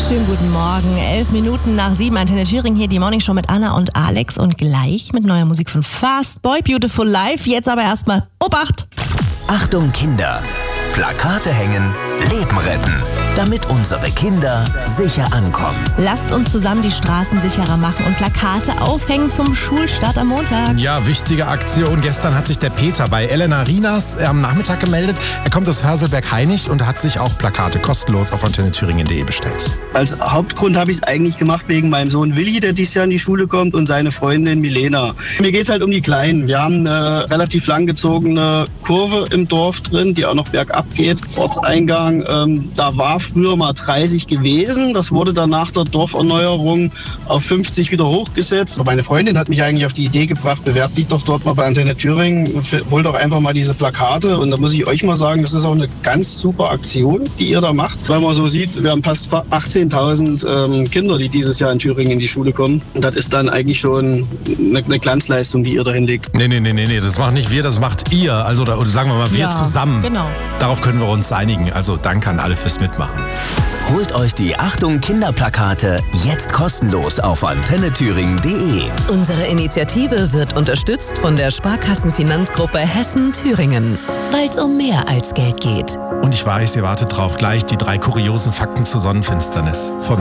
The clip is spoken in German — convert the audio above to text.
Schönen guten Morgen. 11 Minuten nach 7, Antenne Thüringen hier, die Morningshow mit Anna und Alex und gleich mit neuer Musik von Fast Boy, Beautiful Life. Jetzt aber erstmal Obacht! Achtung Kinder, Plakate hängen, Leben retten, damit unsere Kinder sicher ankommen. Lasst uns zusammen die Straßen sicherer machen und Plakate aufhängen zum Schulstart am Montag. Ja, wichtige Aktion. Gestern hat sich der Peter bei Elena Rinas am Nachmittag gemeldet. Er kommt aus Hörselberg-Hainich und hat sich auch Plakate kostenlos auf antennethüringen.de bestellt. Als Hauptgrund habe ich es eigentlich gemacht wegen meinem Sohn Willi, der dieses Jahr in die Schule kommt, und seine Freundin Milena. Mir geht es halt um die Kleinen. Wir haben eine relativ langgezogene Kurve im Dorf drin, die auch noch bergab geht. Ortseingang, da war früher mal 30 gewesen. Das wurde dann nach der Dorferneuerung auf 50 wieder hochgesetzt. Meine Freundin hat mich eigentlich auf die Idee gebracht, bewerbt dich doch dort mal bei Antenne Thüringen, hol doch einfach mal diese Plakate. Und da muss ich euch mal sagen, das ist auch eine ganz super Aktion, die ihr da macht. Weil man so sieht, wir haben fast 18.000 Kinder, die dieses Jahr in Thüringen in die Schule kommen. Und das ist dann eigentlich schon eine Glanzleistung, die ihr da hinlegt. Nee, das macht nicht wir, das macht ihr. Also oder sagen wir mal, wir zusammen. Genau. Darauf können wir uns einigen. Also danke an alle fürs Mitmachen. Holt euch die Achtung Kinderplakate jetzt kostenlos auf antennethüringen.de. Unsere Initiative wird unterstützt von der Sparkassenfinanzgruppe Hessen-Thüringen, weil es um mehr als Geld geht. Und ich weiß, ihr wartet drauf, gleich die 3 kuriosen Fakten zur Sonnenfinsternis.